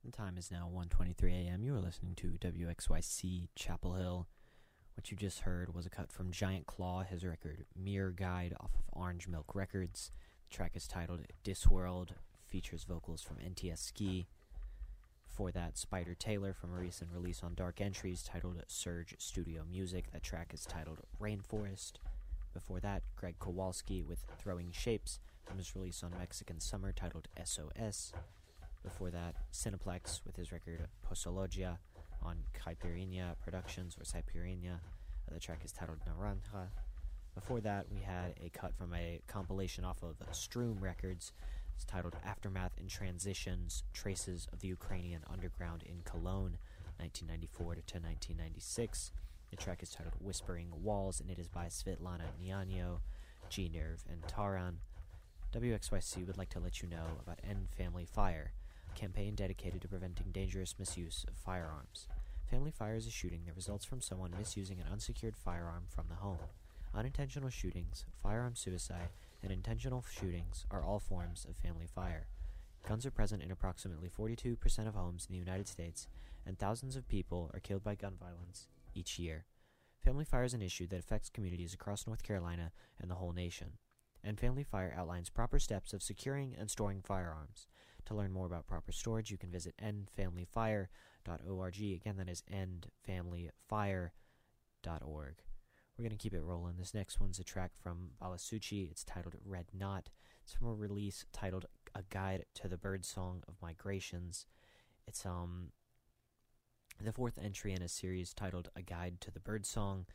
The time is now 1:23 a.m. You are listening to WXYC Chapel Hill. What you just heard was a cut from Giant Claw, his record Mirror Guide off of Orange Milk Records. The track is titled Disworld, features vocals from NTS Ski. Before that, Spider Taylor from a recent release on Dark Entries titled Surge Studio Music. That track is titled Rainforest. Before that, Greg Kowalski with Throwing Shapes from his release on Mexican Summer titled SOS. Before that, Cineplex with his record Posologia on Caipirinha Productions or Caipirinha. The track is titled Naranja. Before that, we had a cut from a compilation off of Stroom Records. It's titled Aftermath and Transitions, Traces of the Ukrainian Underground in Cologne, 1994 to 1996. The track is titled Whispering Walls, and it is by Svetlana Nyanyo, G-Nerve, and Taran. WXYC would like to let you know about End Family Fire, a campaign dedicated to preventing dangerous misuse of firearms. Family fire is a shooting that results from someone misusing an unsecured firearm from the home. Unintentional shootings, firearm suicide, and intentional shootings are all forms of family fire. Guns are present in approximately 42% of homes in the United States, and thousands of people are killed by gun violence each year. Family fire is an issue that affects communities across North Carolina and the whole nation. End Family Fire outlines proper steps of securing and storing firearms. To learn more about proper storage, you can visit endfamilyfire.org. Again, that is endfamilyfire.org. We're going to keep it rolling. This next one's a track from Balasucci. It's titled Red Knot. It's from a release titled A Guide to the Birdsong of Migrations. It's the fourth entry in a series titled A Guide to the Birdsong.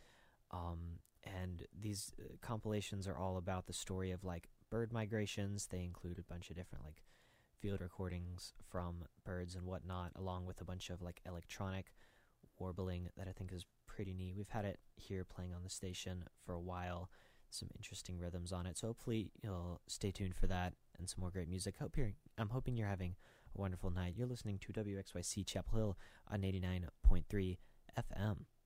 And these compilations are all about the story of like bird migrations. They include a bunch of different like field recordings from birds and whatnot, along with a bunch of like electronic warbling that I think is pretty neat. We've had it here playing on the station for a while, some interesting rhythms on it, so hopefully you'll stay tuned for that and some more great music. I'm hoping you're having a wonderful night. You're listening to WXYC Chapel Hill on 89.3 FM.